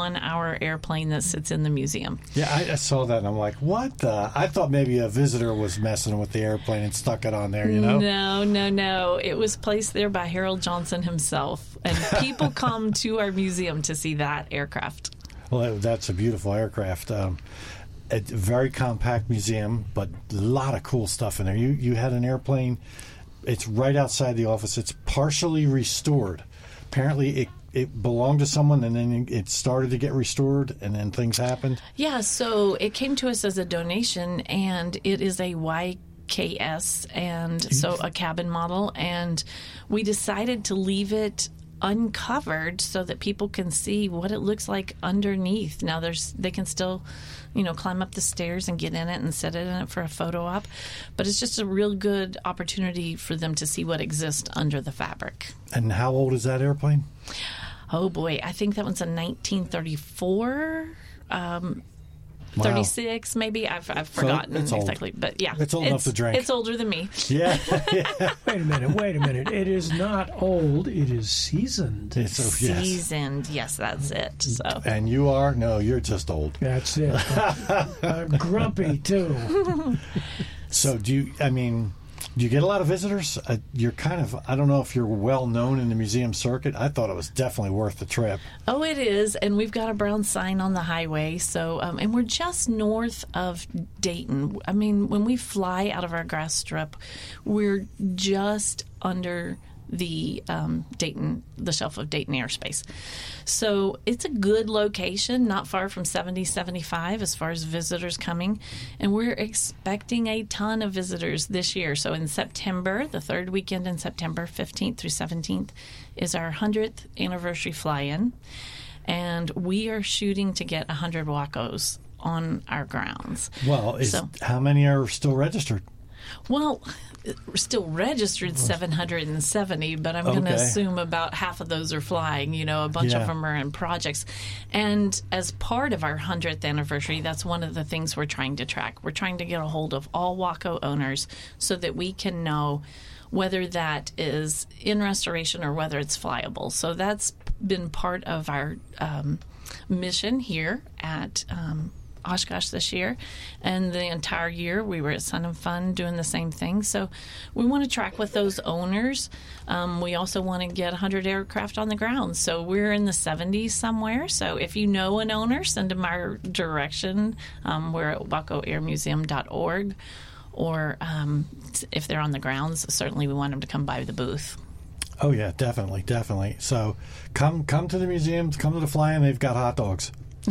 one-hour airplane that sits in the museum. Yeah, I saw that, and I'm like, what the? I thought maybe a visitor was messing with the airplane and stuck it on there, you know? No. It was placed there by Harold Johnson himself, and people come to our museum to see that aircraft. Well, that's a beautiful aircraft. A very compact museum, but a lot of cool stuff in there. You had an airplane. It's right outside the office. It's partially restored. Apparently, it belonged to someone, and then it started to get restored, and then things happened. Yeah, so it came to us as a donation, and it is a YKS, and so a cabin model, and we decided to leave it uncovered so that people can see what it looks like underneath. Now they can still, climb up the stairs and get in it and sit in it for a photo op, but it's just a real good opportunity for them to see what exists under the fabric. And how old is that airplane? Oh boy, I think that one's a 1934. 36, maybe. I've forgotten exactly, but yeah, it's old enough to drink. It's older than me. Yeah. Wait a minute. It is not old. It is seasoned. Seasoned. Yes, that's it. So. And you are? No, you're just old. That's it. I'm grumpy too. So do you get a lot of visitors? You're kind of, I don't know if you're well known in the museum circuit. I thought it was definitely worth the trip. Oh, it is. And we've got a brown sign on the highway. So, and we're just north of Dayton. I mean, when we fly out of our grass strip, we're just under the the shelf of Dayton airspace. So it's a good location, not far from 70-75 as far as visitors coming. And we're expecting a ton of visitors this year. So in September, the third weekend in September, 15th through 17th, is our 100th anniversary fly-in. And we are shooting to get 100 Wacos on our grounds. Well, how many are still registered? Well, we're still registered 770, but I'm going to assume about half of those are flying. A bunch of them are in projects. And as part of our 100th anniversary, that's one of the things we're trying to track. We're trying to get a hold of all Waco owners so that we can know whether that is in restoration or whether it's flyable. So that's been part of our mission here at Oshkosh this year, and the entire year we were at Sun and Fun doing the same thing. So we want to track with those owners. We also want to get 100 aircraft on the ground. So we're in the 70s somewhere. So if you know an owner, send them our direction. We're at wacoairmuseum.org, or if they're on the grounds, certainly we want them to come by the booth. Oh yeah, definitely. So come to the museums, come to the fly-in. They've got hot dogs.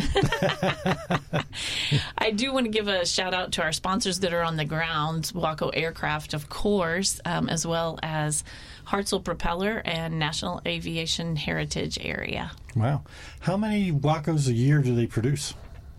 I do want to give a shout out to our sponsors that are on the ground, Waco Aircraft, of course, as well as Hartzell Propeller and National Aviation Heritage Area. Wow. How many Wacos a year do they produce?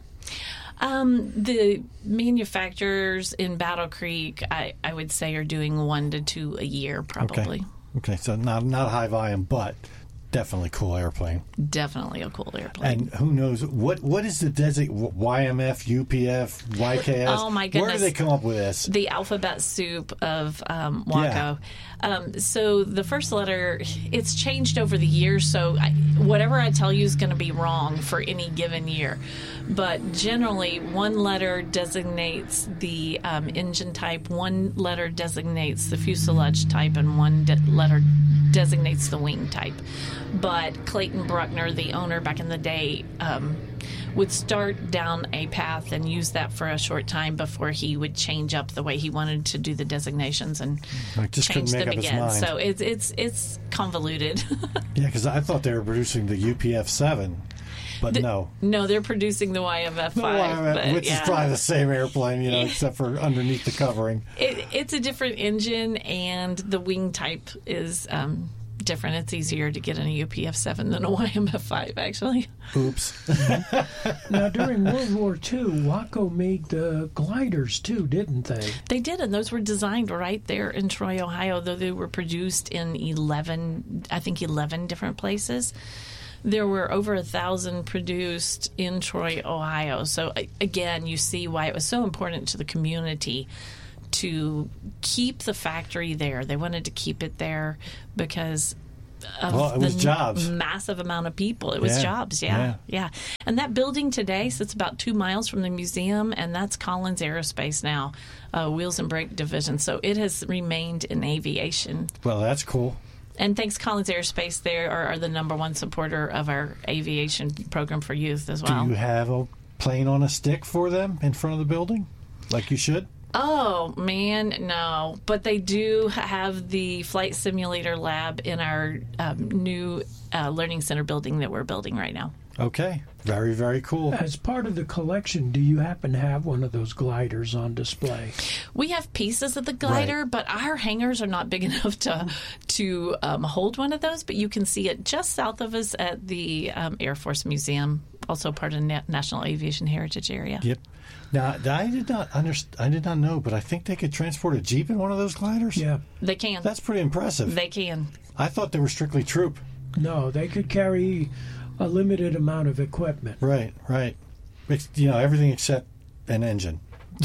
The manufacturers in Battle Creek, I would say, are doing 1 to 2 a year, probably. Okay, so not high volume, but definitely cool airplane. Definitely a cool airplane. And who knows, what is the YMF, UPF, YKS? Oh, my goodness. Where do they come up with this? The alphabet soup of Waco. Yeah. So the first letter, it's changed over the years, so whatever I tell you is going to be wrong for any given year. But generally, one letter designates the engine type, one letter designates the fuselage type, and one letter designates the wing type. But Clayton Bruckner, the owner back in the day, would start down a path and use that for a short time before he would change up the way he wanted to do designations and change them again. So it's convoluted. Yeah, because I thought they were producing the UPF-7. But no, they're producing the YMF-5, which is probably the same airplane, except for underneath the covering. It's a different engine, and the wing type is different. It's easier to get in a UPF-7 than a YMF-5, actually. Oops. Now, during World War II, Waco made gliders, too, didn't they? They did, and those were designed right there in Troy, Ohio, though they were produced in 11 different places. There were over 1,000 produced in Troy, Ohio. So, again, you see why it was so important to the community to keep the factory there. They wanted to keep it there because it was jobs. Massive amount of people. It was jobs, yeah. And that building today sits about 2 miles from the museum, and that's Collins Aerospace now, Wheels and Brake Division. So it has remained in aviation. Well, that's cool. And thanks Collins Aerospace, they are the number one supporter of our aviation program for youth as well. Do you have a plane on a stick for them in front of the building, like you should? Oh, man, no. But they do have the flight simulator lab in our new learning center building that we're building right now. Okay. Very, very cool. As part of the collection, do you happen to have one of those gliders on display? We have pieces of the glider, but our hangars are not big enough to hold one of those. But you can see it just south of us at the Air Force Museum, also part of National Aviation Heritage Area. Yep. Now, I did not know, but I think they could transport a Jeep in one of those gliders? Yeah. They can. That's pretty impressive. They can. I thought they were strictly troop. No, they could carry a limited amount of equipment. Right. It's, everything except an engine.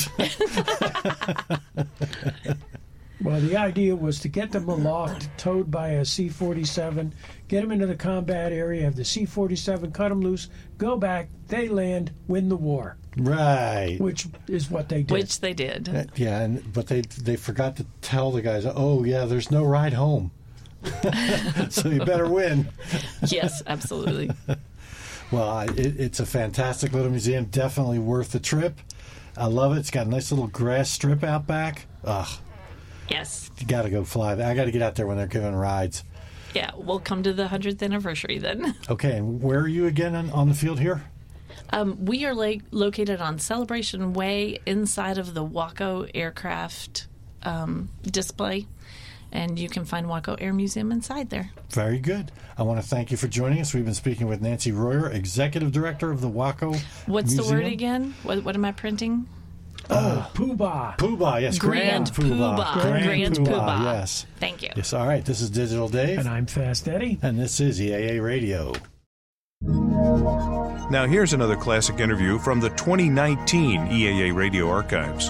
Well, the idea was to get them aloft, towed by a C-47, get them into the combat area, have the C-47 cut them loose, go back, they land, win the war. Right. Which is what they did. Which they did. Yeah, but they forgot to tell the guys, there's no ride home. So you better win. Yes, absolutely. Well, it's a fantastic little museum. Definitely worth the trip. I love it. It's got a nice little grass strip out back. Ugh. Yes. You got to go fly. I got to get out there when they're giving rides. Yeah, we'll come to the 100th anniversary then. Okay, and where are you again on the field here? We are located on Celebration Way inside of the Waco aircraft display. And you can find Waco Air Museum inside there. Very good. I want to thank you for joining us. We've been speaking with Nancy Royer, Executive Director of the Waco What's Museum. The word again? What am I printing? Poobah. Poobah, yes. Grand Poobah. Grand Poobah, yes. Thank you. Yes, all right. This is Digital Dave. And I'm Fast Eddie. And this is EAA Radio. Now here's another classic interview from the 2019 EAA Radio Archives.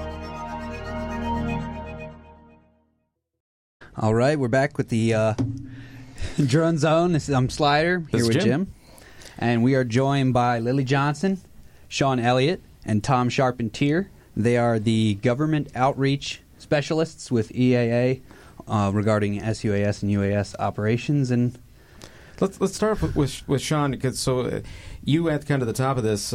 All right, we're back with the Drone Zone. I'm Slider, here with Jim. And we are joined by Lily Johnson, Sean Elliott, and Tom Charpentier. They are the government outreach specialists with EAA regarding SUAS and UAS operations. And let's start off with Sean, because you at kind of the top of this,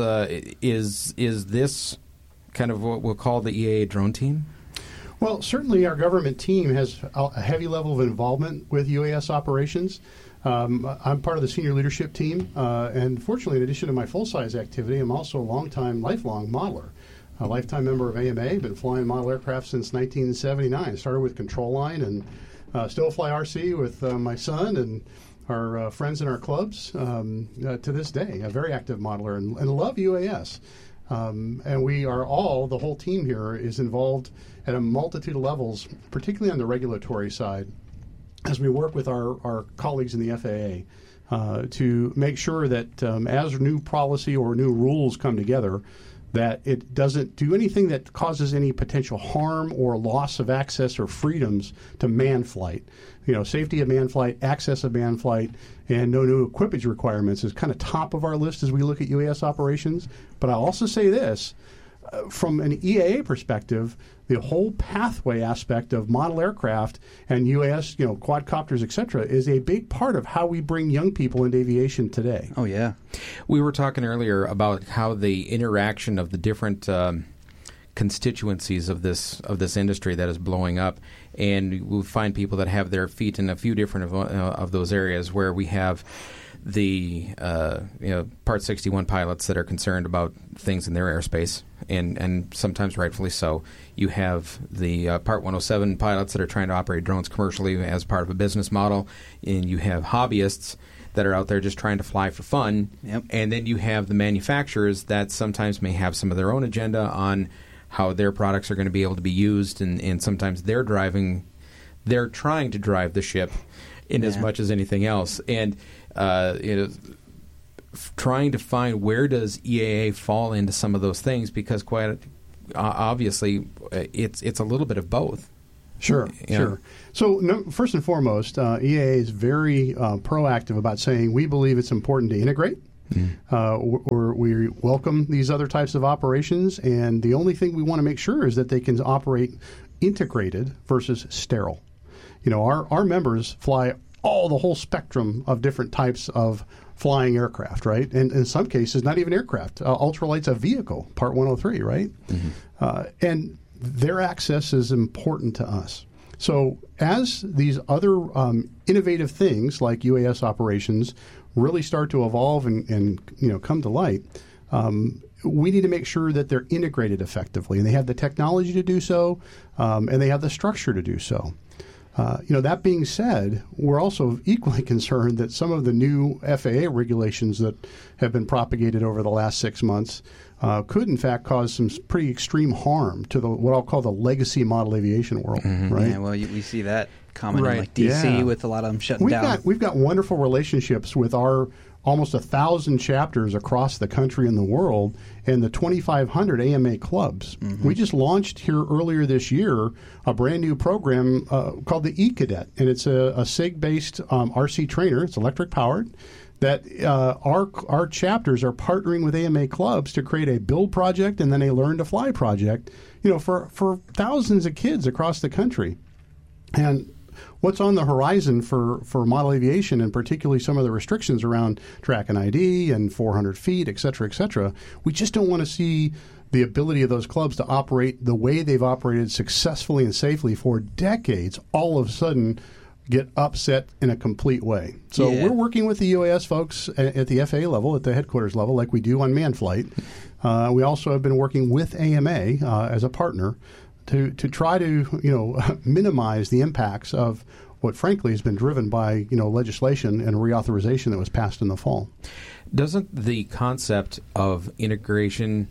is this kind of what we'll call the EAA drone team? Well, certainly our government team has a heavy level of involvement with UAS operations. I'm part of the senior leadership team, and fortunately, in addition to my full-size activity, I'm also a lifelong modeler. A lifetime member of AMA, been flying model aircraft since 1979. Started with Control Line and still fly RC with my son and our friends in our clubs to this day. A very active modeler and love UAS. And we are the whole team here is involved at a multitude of levels, particularly on the regulatory side, as we work with our colleagues in the FAA to make sure that as new policy or new rules come together, that it doesn't do anything that causes any potential harm or loss of access or freedoms to manned flight. Safety of manned flight, access of manned flight, and no new equipage requirements is kind of top of our list as we look at UAS operations. But I'll also say this, from an EAA perspective, the whole pathway aspect of model aircraft and UAS, quadcopters, et cetera, is a big part of how we bring young people into aviation today. Oh, yeah. We were talking earlier about how the interaction of the different constituencies of this industry that is blowing up, and we'll find people that have their feet in a few different of those areas where we have the Part 61 pilots that are concerned about things in their airspace, and sometimes rightfully so. You have the Part 107 pilots that are trying to operate drones commercially as part of a business model, and you have hobbyists that are out there just trying to fly for fun. Yep. And then you have the manufacturers that sometimes may have some of their own agenda on how their products are going to be able to be used, and sometimes they're trying to drive the ship in as much as anything else. And trying to find where does EAA fall into some of those things, because quite obviously it's a little bit of both. Sure, sure. So first and foremost, EAA is very proactive about saying we believe it's important to integrate. We welcome these other types of operations, and the only thing we want to make sure is that they can operate integrated versus sterile. Our members fly the whole spectrum of different types of flying aircraft, right? And in some cases, not even aircraft. Ultralight's a vehicle, Part 103, right? And their access is important to us. So as these other innovative things like UAS operations really start to evolve and come to light, we need to make sure that they're integrated effectively, and they have the technology to do so, and they have the structure to do so. That being said, we're also equally concerned that some of the new FAA regulations that have been propagated over the last 6 months could, in fact, cause some pretty extreme harm to what I'll call the legacy model aviation world. Right? Yeah, well, we see that common in like D.C. with a lot of them shutting down. We've got wonderful relationships with our almost 1,000 chapters across the country and the world, and the 2,500 AMA clubs. We just launched here earlier this year a brand new program called the E-Cadet, and it's a SIG-based RC trainer. It's electric powered. That our chapters are partnering with AMA clubs to create a build project and then a learn to fly project, for thousands of kids across the country. And what's on the horizon for model aviation, and particularly some of the restrictions around track and ID and 400 feet, et cetera, we just don't want to see the ability of those clubs to operate the way they've operated successfully and safely for decades all of a sudden get upset in a complete way. So we're working with the UAS folks at the FAA level, at the headquarters level, like we do on manned flight. We also have been working with AMA as a partner to try to minimize the impacts of what frankly has been driven by legislation and reauthorization that was passed in the fall. Doesn't the concept of integration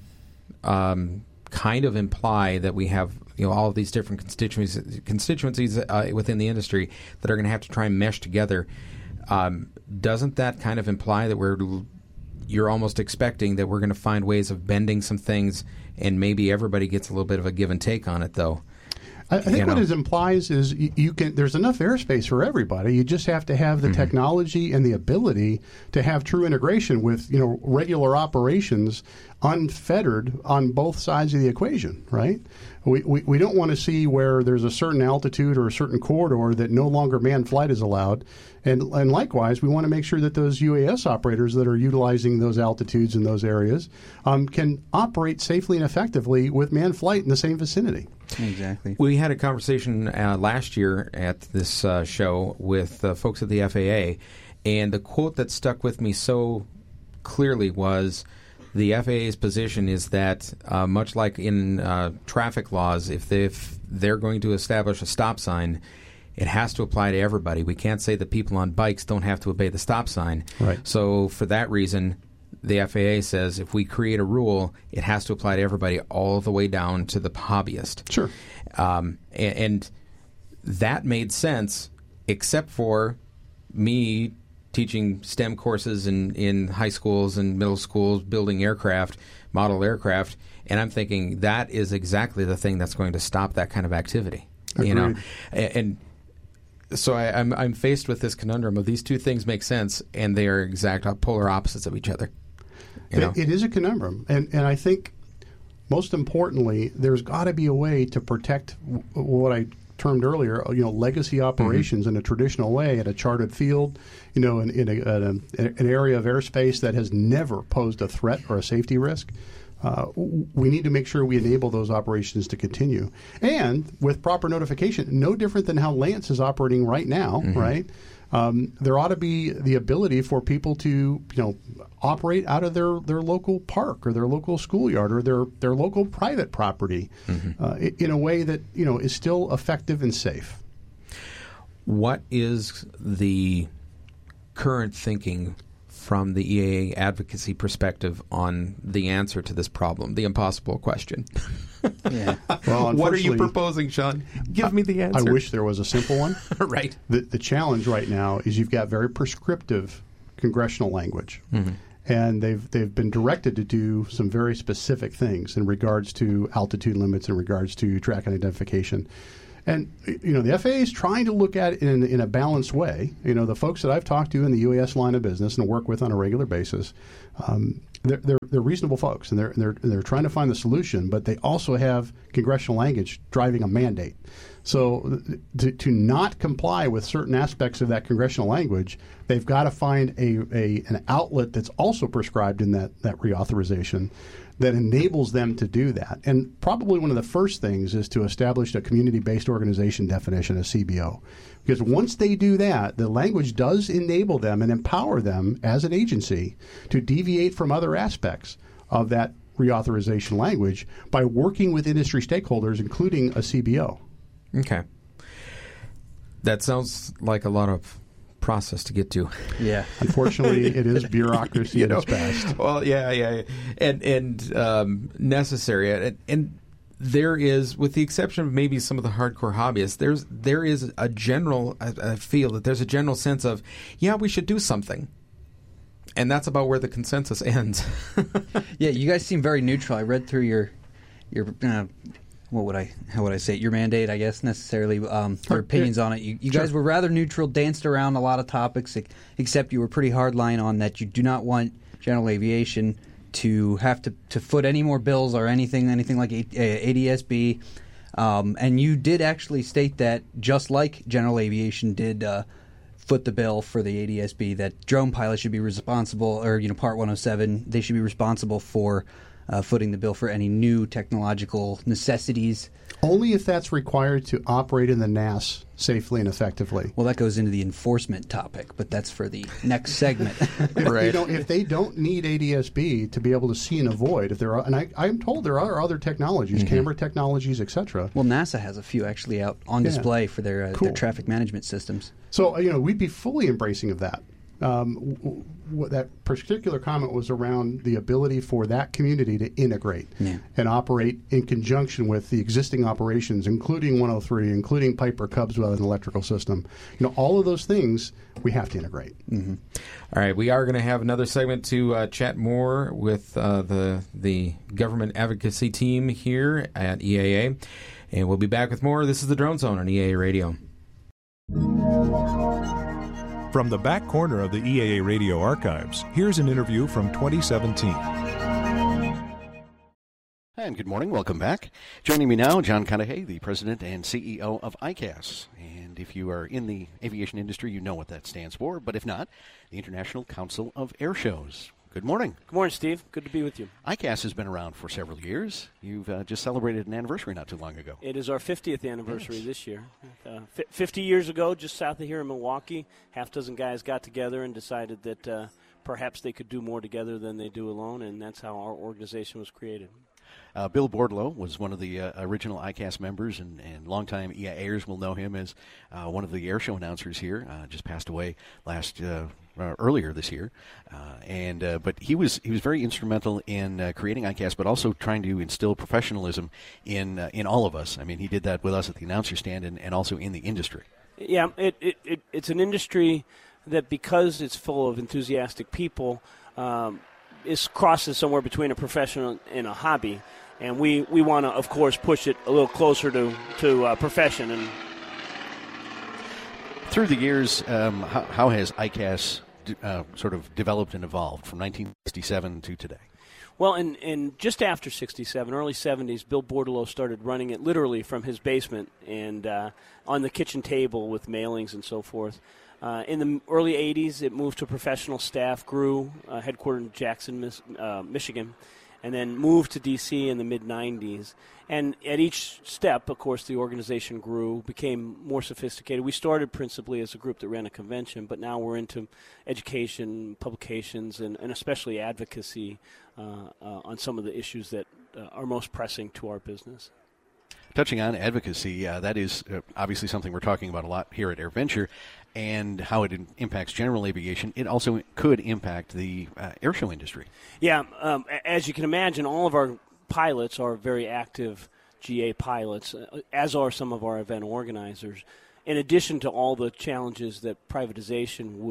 kind of imply that we have all of these different constituencies within the industry that are going to have to try and mesh together? Doesn't that kind of imply that you're almost expecting that we're going to find ways of bending some things, and maybe everybody gets a little bit of a give and take on it, though? I think what it implies is there's enough airspace for everybody. You just have to have the technology and the ability to have true integration with regular operations unfettered on both sides of the equation, right? We don't want to see where there's a certain altitude or a certain corridor that no longer manned flight is allowed. And likewise, we want to make sure that those UAS operators that are utilizing those altitudes in those areas can operate safely and effectively with manned flight in the same vicinity. Exactly. We had a conversation last year at this show with folks at the FAA, and the quote that stuck with me so clearly was the FAA's position is that much like in traffic laws, if they're going to establish a stop sign, it has to apply to everybody. We can't say that people on bikes don't have to obey the stop sign. Right. So for that reason, the FAA says if we create a rule, it has to apply to everybody all the way down to the hobbyist. Sure. And that made sense, except for me teaching STEM courses in high schools and middle schools, building model aircraft, and I'm thinking that is exactly the thing that's going to stop that kind of activity. Agreed. And so I'm faced with this conundrum of these two things make sense, and they are exact polar opposites of each other. It is a conundrum, and I think most importantly, there's got to be a way to protect what I termed earlier, legacy operations in a traditional way at a charted field, in an area of airspace that has never posed a threat or a safety risk. We need to make sure we enable those operations to continue. And with proper notification, no different than how Lance is operating right now, right? There ought to be the ability for people to, operate out of their local park or their local schoolyard or their local private property in a way that, is still effective and safe. What is the current thinking from the EAA advocacy perspective on the answer to this problem, the impossible question? Yeah. Well, what are you proposing, Sean? Give me the answer. I wish there was a simple one. Right. The challenge right now is you've got very prescriptive congressional language. And they've been directed to do some very specific things in regards to altitude limits, in regards to track and identification. And, the FAA is trying to look at it in a balanced way. The folks that I've talked to in the UAS line of business and work with on a regular basis, they're reasonable folks, and they're trying to find the solution, but they also have congressional language driving a mandate. So to not comply with certain aspects of that congressional language, they've got to find an outlet that's also prescribed in that reauthorization that enables them to do that. And probably one of the first things is to establish a community-based organization definition, a CBO. Because once they do that, the language does enable them and empower them as an agency to deviate from other aspects of that reauthorization language by working with industry stakeholders, including a CBO. Okay. That sounds like a lot of process to get to. Yeah. Unfortunately, it is bureaucracy at its best. Well, yeah. And necessary. And there is, with the exception of maybe some of the hardcore hobbyists, there is a general, I feel that there's a general sense of, we should do something. And that's about where the consensus ends. Yeah, you guys seem very neutral. I read through your how would I say it? Your mandate, I guess, necessarily, your opinions on it. You guys were rather neutral, danced around a lot of topics, except you were pretty hardline on that you do not want general aviation to have to foot any more bills or anything like ADSB. And you did actually state that, just like general aviation did foot the bill for the ADSB, that drone pilots should be responsible, or Part 107, they should be responsible for footing the bill for any new technological necessities. Only if that's required to operate in the NAS safely and effectively. Well, that goes into the enforcement topic, but that's for the next segment. Right. If they don't need ADSB to be able to see and avoid, and I'm told there are other technologies, camera technologies, etc. Well, NASA has a few actually out on display for their traffic management systems. So, we'd be fully embracing of that. That particular comment was around the ability for that community to integrate and operate in conjunction with the existing operations, including 103, including Piper Cubs with an electrical system. All of those things we have to integrate. Mm-hmm. All right, we are going to have another segment to chat more with the government advocacy team here at EAA, and we'll be back with more. This is the Drone Zone on EAA Radio. From the back corner of the EAA Radio archives, here's an interview from 2017. And good morning. Welcome back. Joining me now, John Cudahy, the president and CEO of ICAS. And if you are in the aviation industry, you know what that stands for. But if not, the International Council of Air Shows. Good morning. Good morning, Steve. Good to be with you. ICAS has been around for several years. You've just celebrated an anniversary not too long ago. It is our 50th anniversary this year. 50 years ago, just south of here in Milwaukee, half dozen guys got together and decided that perhaps they could do more together than they do alone, and that's how our organization was created. Bill Bordlow was one of the original ICAS members, and longtime EAAers will know him as one of the air show announcers here. Just passed away earlier this year, but he was very instrumental in creating ICAS, but also trying to instill professionalism in all of us. I mean, he did that with us at the announcer stand and also in the industry. Yeah, it's an industry that, because it's full of enthusiastic people, crosses somewhere between a professional and a hobby. And we want to, of course, push it a little closer to profession. And through the years, how has ICAS sort of developed and evolved from 1967 to today? Well, in just after 67, early 70s, Bill Bordlow started running it literally from his basement and on the kitchen table with mailings and so forth. In the early 80s, it moved to professional staff, grew, headquartered in Jackson, Michigan, and then moved to D.C. in the mid-90s. And at each step, of course, the organization grew, became more sophisticated. We started principally as a group that ran a convention, but now we're into education, publications, and especially advocacy on some of the issues that are most pressing to our business. Touching on advocacy, that is obviously something we're talking about a lot here at AirVenture, and how it impacts general aviation. It also could impact the airshow industry. Yeah, as you can imagine, all of our pilots are very active GA pilots, as are some of our event organizers. In addition to all the challenges that privatization would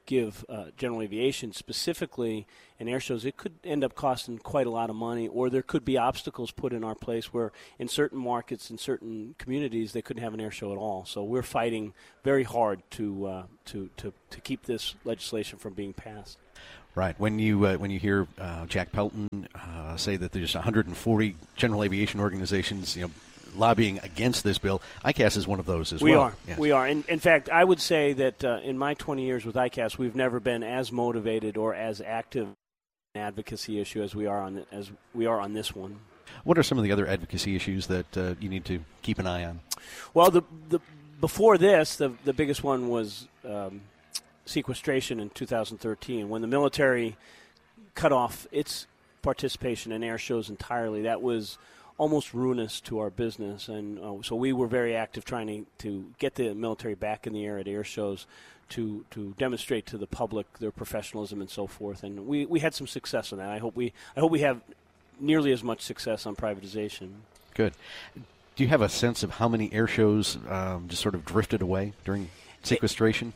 give general aviation specifically and air shows, it could end up costing quite a lot of money, or there could be obstacles put in our place where in certain markets, in certain communities, they couldn't have an air show at all. So we're fighting very hard to keep this legislation from being passed. Right. When you hear Jack Pelton say that there's 140 general aviation organizations, lobbying against this bill, ICAS is one of those as well. We are. In fact, I would say that in my 20 years with ICAS, we've never been as motivated or as active in advocacy issue as we are on this one. What are some of the other advocacy issues that you need to keep an eye on? Well, before this, the biggest one was sequestration in 2013, when the military cut off its participation in air shows entirely. That was almost ruinous to our business, and so we were very active trying to get the military back in the air at air shows to demonstrate to the public their professionalism and so forth. And we had some success in that. I hope we have nearly as much success on privatization. Good. Do you have a sense of how many air shows just sort of drifted away during sequestration?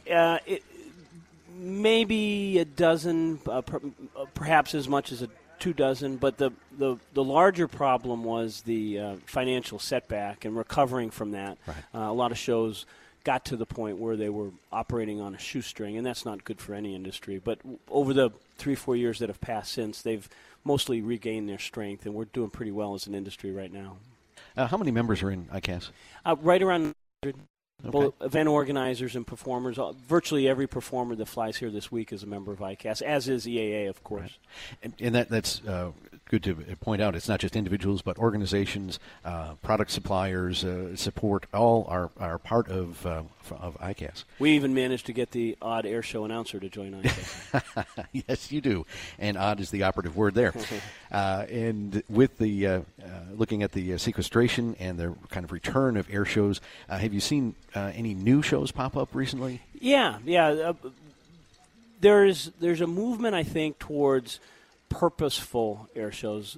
Maybe a dozen, perhaps as much as 24, but the larger problem was the financial setback and recovering from that. Right. A lot of shows got to the point where they were operating on a shoestring, and that's not good for any industry. But over the 3-4 years that have passed since, they've mostly regained their strength, and we're doing pretty well as an industry right now. How many members are in ICAS? Right around 100. Okay. Both event organizers and performers. Virtually every performer that flies here this week is a member of ICAS, as is EAA, of course. Right. And that's good to point out. It's not just individuals, but organizations, product suppliers, support, all are part of ICAS. We even managed to get the odd air show announcer to join ICAS. Yes, you do. And odd is the operative word there. And with the looking at the sequestration and the kind of return of air shows, have you seen any new shows pop up recently? Yeah. There's a movement, I think, towards purposeful air shows,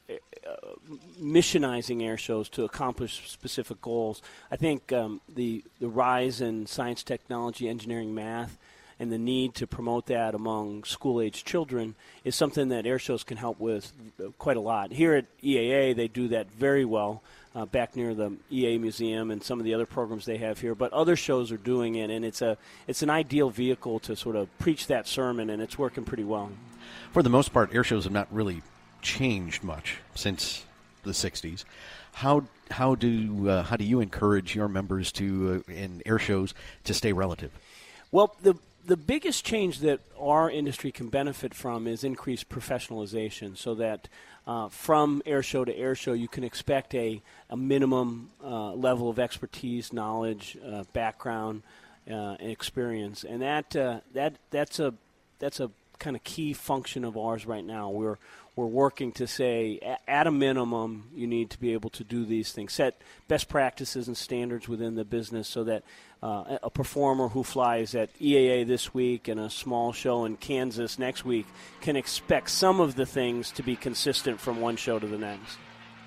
missionizing air shows to accomplish specific goals. I think the rise in science, technology, engineering, math, and the need to promote that among school-age children is something that air shows can help with quite a lot. Here at EAA, they do that very well, back near the EA Museum and some of the other programs they have here. But other shows are doing it, and it's an ideal vehicle to sort of preach that sermon, and it's working pretty well. For the most part, air shows have not really changed much since the 60s. How do you encourage your members to in air shows to stay relative? Well, the biggest change that our industry can benefit from is increased professionalization, so that from air show to air show you can expect a minimum level of expertise, knowledge, background, and experience, and that's a kind of key function of ours right now. We're working to say, at a minimum, you need to be able to do these things, set best practices and standards within the business, so that a performer who flies at EAA this week and a small show in Kansas next week can expect some of the things to be consistent from one show to the next.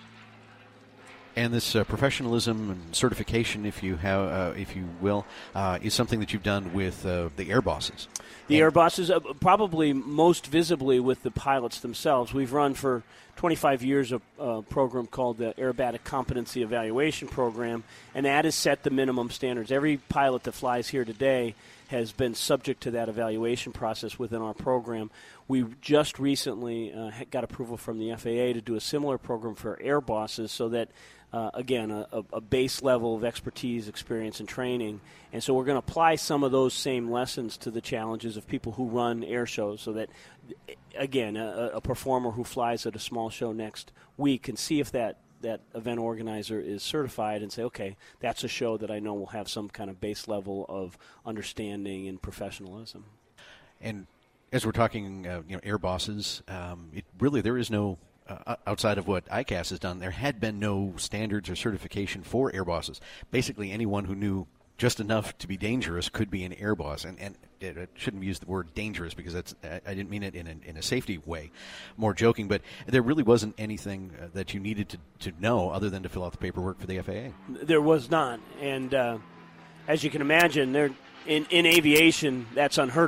And this professionalism and certification, if you will, is something that you've done with the air bosses. The air bosses, probably most visibly with the pilots themselves. We've run for 25 years a program called the Aerobatic Competency Evaluation Program, and that has set the minimum standards. Every pilot that flies here today has been subject to that evaluation process within our program. We just recently got approval from the FAA to do a similar program for air bosses, so that again, a base level of expertise, experience, and training. And so we're going to apply some of those same lessons to the challenges of people who run air shows, so that, again, a performer who flies at a small show next week can see if that event organizer is certified and say, okay, that's a show that I know will have some kind of base level of understanding and professionalism. And as we're talking, air bosses, there is no... outside of what ICAS has done, there had been no standards or certification for air bosses. Basically, anyone who knew just enough to be dangerous could be an air boss. And I shouldn't use the word dangerous, because I didn't mean it in a safety way, more joking. But there really wasn't anything that you needed to know other than to fill out the paperwork for the FAA. There was not. And as you can imagine, in aviation, that's unheard of.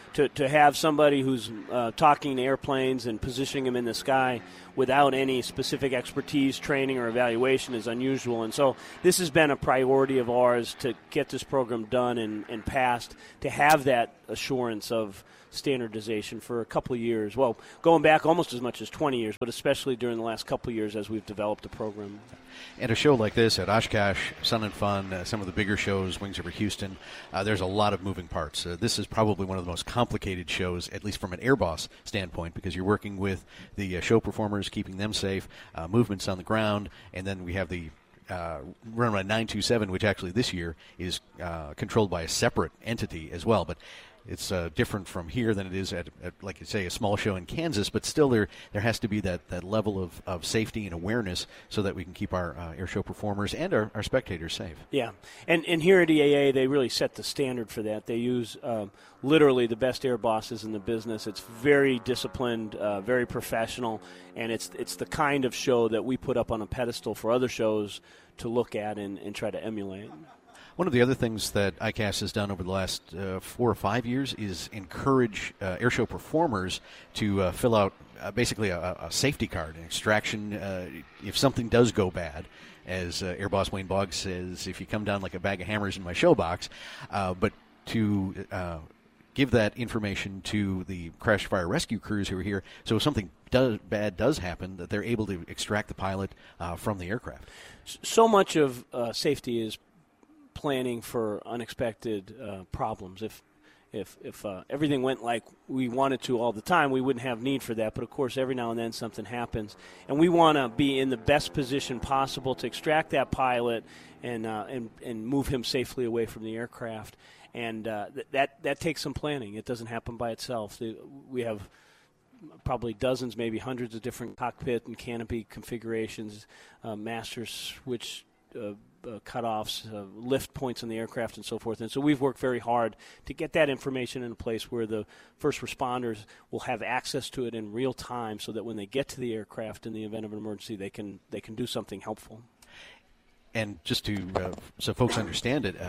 to have somebody who's talking to airplanes and positioning them in the sky without any specific expertise, training, or evaluation is unusual. And so this has been a priority of ours to get this program done and passed, to have that assurance of standardization for a couple of years. Well, going back almost as much as 20 years, but especially during the last couple of years as we've developed the program. And a show like this at Oshkosh, Sun and Fun, some of the bigger shows, Wings Over Houston, there's a lot of moving parts. This is probably one of the most complicated shows, at least from an Airboss standpoint, because you're working with the show performers, keeping them safe, movements on the ground, and then we have the Runway 927, which actually this year is controlled by a separate entity as well. But it's different from here than it is at, like you say, a small show in Kansas, but still there has to be that level of safety and awareness so that we can keep our air show performers and our spectators safe. Yeah, and here at EAA, they really set the standard for that. They use literally the best air bosses in the business. It's very disciplined, very professional, and it's the kind of show that we put up on a pedestal for other shows to look at and try to emulate. One of the other things that ICAS has done over the last 4 or 5 years is encourage airshow performers to fill out basically a safety card, an extraction. If something does go bad, as Air Boss Wayne Boggs says, if you come down like a bag of hammers in my show box, but to give that information to the crash fire rescue crews who are here, so if something bad does happen, that they're able to extract the pilot from the aircraft. So much of safety is planning for unexpected problems. If everything went like we wanted to all the time, we wouldn't have need for that. But of course, every now and then something happens, and we want to be in the best position possible to extract that pilot and move him safely away from the aircraft. And that takes some planning. It doesn't happen by itself. We have probably dozens, maybe hundreds of different cockpit and canopy configurations, master switch cutoffs, lift points on the aircraft, and so forth. And so we've worked very hard to get that information in a place where the first responders will have access to it in real time, so that when they get to the aircraft in the event of an emergency, they can do something helpful. And just to so folks understand it,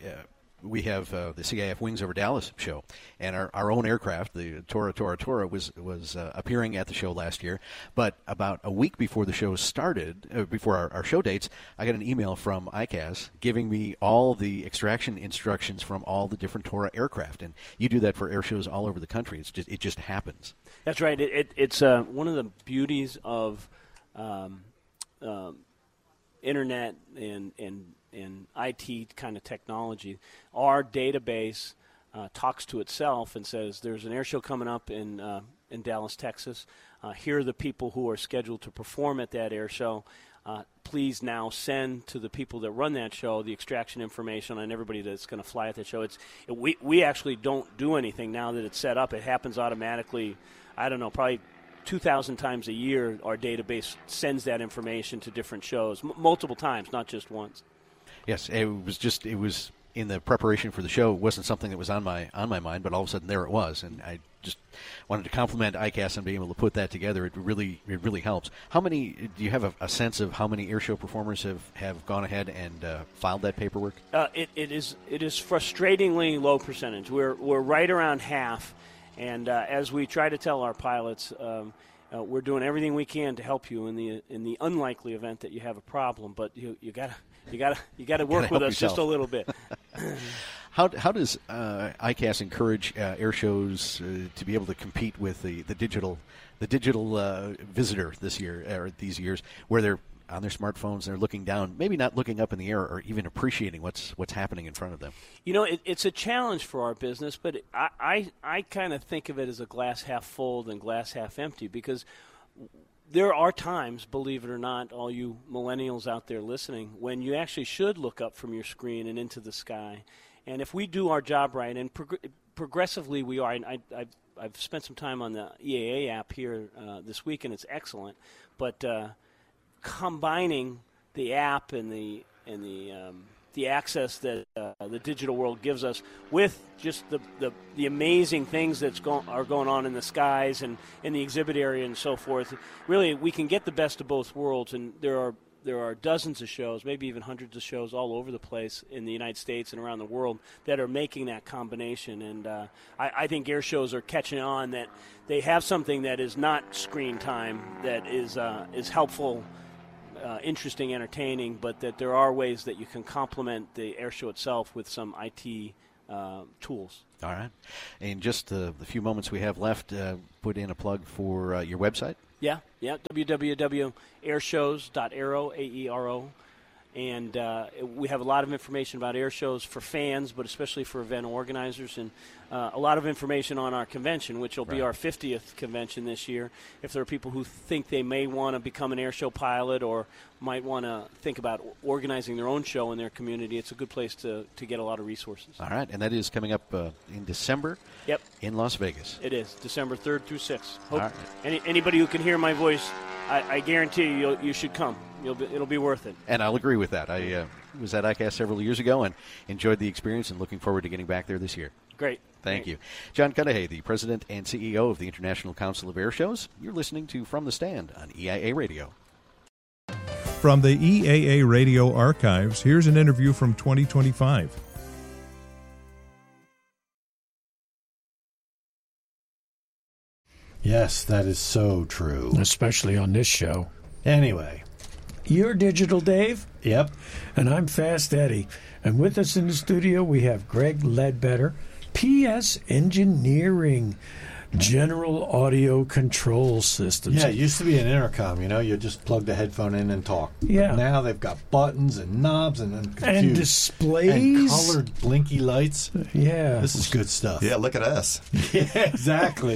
we have the CIF Wings Over Dallas show, and our own aircraft, the Tora, was appearing at the show last year. But about a week before the show started, before our show dates, I got an email from ICAS giving me all the extraction instructions from all the different Tora aircraft. And you do that for air shows all over the country. It just happens. That's right. It's one of the beauties of internet and IT kind of technology. Our database talks to itself and says, there's an air show coming up in Dallas, Texas. Here are the people who are scheduled to perform at that air show. Please now send to the people that run that show the extraction information on everybody that's going to fly at that show. We actually don't do anything now that it's set up. It happens automatically, I don't know, probably 2,000 times a year. Our database sends that information to different shows, multiple times, not just once. Yes, it was in the preparation for the show. It wasn't something that was on my mind, but all of a sudden there it was, and I just wanted to compliment ICAS on being able to put that together. It really helps. How many do you have a sense of how many airshow performers have gone ahead and filed that paperwork? It is frustratingly low percentage. We're right around half, and as we try to tell our pilots, we're doing everything we can to help you in the unlikely event that you have a problem. But you gotta work with us yourself just a little bit. How does ICAS encourage air shows to be able to compete with the digital visitor this year or these years, where they're on their smartphones, they're looking down, maybe not looking up in the air or even appreciating what's happening in front of them? It's a challenge for our business, but I kind of think of it as a glass half full than glass half empty, because there are times, believe it or not, all you millennials out there listening, when you actually should look up from your screen and into the sky. And if we do our job right, and progressively we are, and I've spent some time on the EAA app here this week, and it's excellent, but combining the app and the access that the digital world gives us with just the amazing things are going on in the skies and in the exhibit area and so forth, really we can get the best of both worlds. And there are there are dozens of shows, maybe even hundreds of shows all over the place in the United States and around the world that are making that combination. And I think air shows are catching on that they have something that is not screen time, that is helpful, interesting, entertaining, but that there are ways that you can complement the air show itself with some IT tools. All right. In just the few moments we have left, put in a plug for your website. Yeah, www.airshows.aero, AERO. And we have a lot of information about air shows for fans, but especially for event organizers, and a lot of information on our convention, which will be our 50th convention this year. If there are people who think they may want to become an air show pilot or might want to think about organizing their own show in their community, it's a good place to get a lot of resources. All right, and that is coming up in December in Las Vegas. It is, December 3rd through 6th. All right. Anybody who can hear my voice, I guarantee you should come. It'll be worth it. And I'll agree with that. I was at ICAST several years ago and enjoyed the experience and looking forward to getting back there this year. Great. Thank you. John Cudahy, the President and CEO of the International Council of Air Shows. You're listening to From the Stand on EIA Radio. From the EAA Radio archives, here's an interview from 2025. Yes, that is so true. Especially on this show. Anyway. You're Digital Dave. Yep. And I'm Fast Eddie. And with us in the studio, we have Greg Ledbetter, PS Engineering, General Audio Control Systems. Yeah, it used to be an intercom, you just plug the headphone in and talk. Yeah. But now they've got buttons and knobs and displays. And colored blinky lights. Yeah. This is good stuff. Yeah, look at us. Yeah, exactly.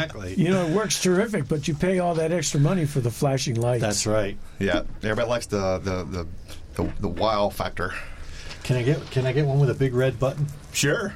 It works terrific, but you pay all that extra money for the flashing lights. That's right. Yeah, everybody likes the wow factor. Can I get one with a big red button? Sure.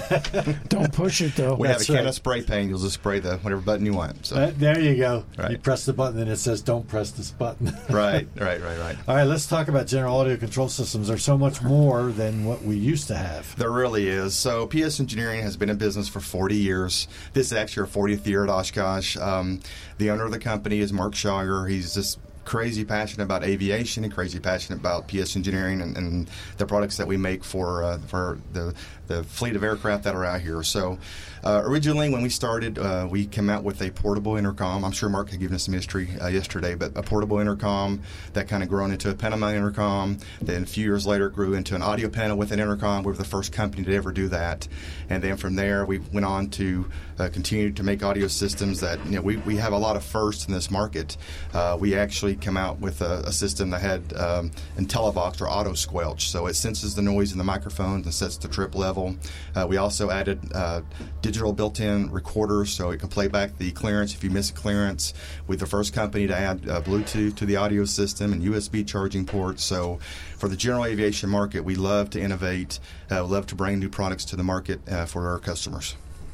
Don't push it, though. We have a can of spray paint. You'll just spray whatever button you want. So. There you go. Right. You press the button, and it says, don't press this button. Right. All right, let's talk about General Audio Control Systems. There's so much more than what we used to have. There really is. So PS Engineering has been in business for 40 years. This is actually our 40th year at Oshkosh. The owner of the company is Mark Schauger. He's just crazy passionate about aviation and crazy passionate about PS Engineering and the products that we make for the fleet of aircraft that are out here. So originally when we started, we came out with a portable intercom. I'm sure Mark had given us some history yesterday, but a portable intercom that kind of grown into a panel mount intercom. Then a few years later it grew into an audio panel with an intercom. We were the first company to ever do that. And then from there we went on to continue to make audio systems that, we have a lot of firsts in this market. We actually come out with a system that had IntelliVox or auto squelch. So it senses the noise in the microphones and sets the trip level. We also added digital built-in recorders so it can play back the clearance if you miss a clearance. We're the first company to add Bluetooth to the audio system and USB charging ports. So for the general aviation market, we love to innovate, love to bring new products to the market for our customers.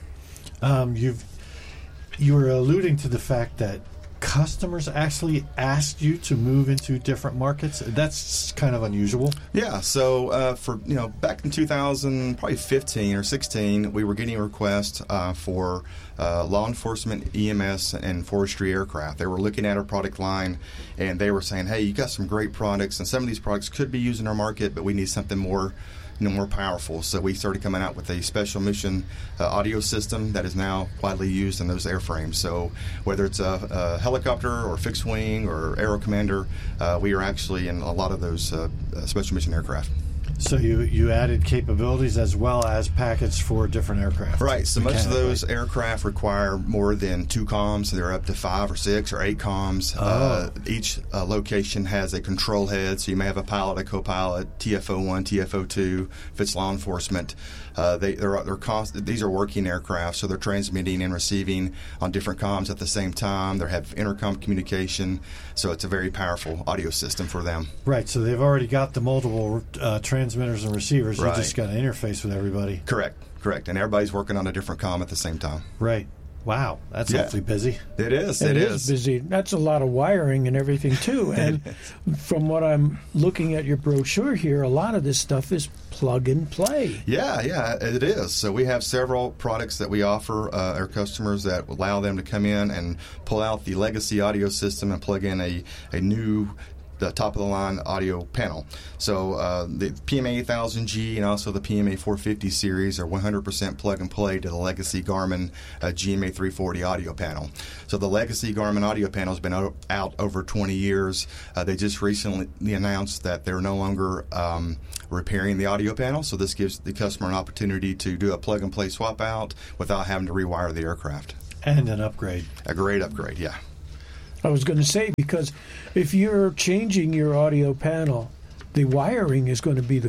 You were alluding to the fact that customers actually asked you to move into different markets. That's kind of unusual. Yeah. So for back in 2015 or 16, we were getting requests for law enforcement, EMS, and forestry aircraft. They were looking at our product line and they were saying, "Hey, you got some great products, and some of these products could be used in our market, but we need something more." More powerful. So we started coming out with a special mission audio system that is now widely used in those airframes. So whether it's a helicopter or fixed wing or Aero Commander, we are actually in a lot of those special mission aircraft. So you added capabilities as well as packets for different aircraft. Right. So most of those aircraft require more than 2 comms. They're up to 5 or 6 or 8 comms. Each location has a control head. So you may have a pilot, a co-pilot, TFO1, TFO2. If it's law enforcement, these are working aircraft. So they're transmitting and receiving on different comms at the same time. They have intercom communication. So it's a very powerful audio system for them. Right. So they've already got the multiple transmitters and receivers. Right. You just got to interface with everybody. Correct. And everybody's working on a different comm at the same time. Right. Wow. That's awfully busy. It is. It is busy. That's a lot of wiring and everything, too. And from what I'm looking at your brochure here, a lot of this stuff is plug and play. Yeah, it is. So we have several products that we offer our customers that allow them to come in and pull out the legacy audio system and plug in a new the top-of-the-line audio panel. So the PMA 1000G and also the PMA 450 series are 100% plug-and-play to the legacy Garmin GMA 340 audio panel. So the legacy Garmin audio panel has been out over 20 years. They just recently announced that they're no longer repairing the audio panel, so this gives the customer an opportunity to do a plug-and-play swap-out without having to rewire the aircraft. And an upgrade. A great upgrade, yeah. I was going to say, because if you're changing your audio panel, the wiring is going to be the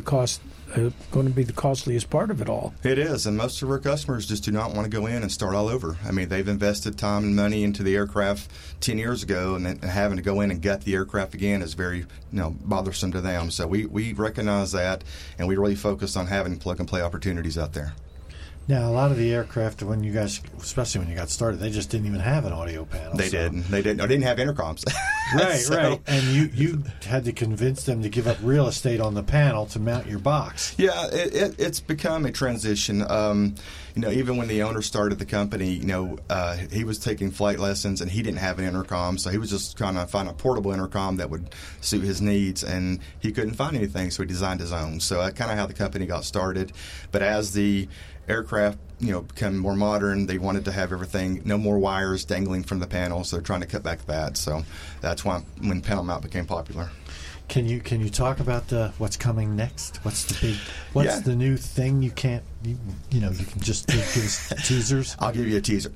costliest part of it all. It is, and most of our customers just do not want to go in and start all over. I mean, they've invested time and money into the aircraft 10 years ago, and having to go in and gut the aircraft again is very, bothersome to them. So we recognize that, and we really focus on having plug-and-play opportunities out there. Now, a lot of the aircraft, when you guys, especially when you got started, they just didn't even have an audio panel. They didn't. They didn't have intercoms. Right, right. And you had to convince them to give up real estate on the panel to mount your box. Yeah, it's become a transition. Even when the owner started the company, he was taking flight lessons and he didn't have an intercom, so he was just trying to find a portable intercom that would suit his needs, and he couldn't find anything, so he designed his own. So that's kind of how the company got started. But as the aircraft, become more modern, they wanted to have everything, no more wires dangling from the panel, so they're trying to cut back that. So that's why when panel mount became popular. Can you talk about what's coming next? What's the new thing? You can just give us teasers. I'll give you a teaser.